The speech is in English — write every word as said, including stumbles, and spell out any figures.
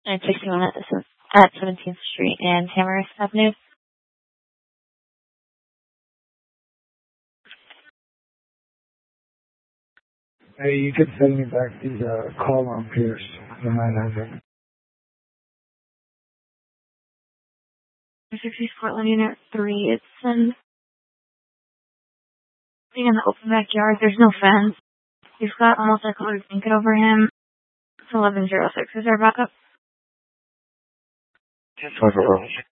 nine sixty-one at, at seventeenth Street and Tamarisk Avenue. Hey, you can send me back these uh, call on Pierce, the nine hundred. sixty Portland Unit three. It's in, being in the open backyard. There's no fence. He's got a multicolored blanket over him. It's eleven oh six. Is there a backup? ten five oh.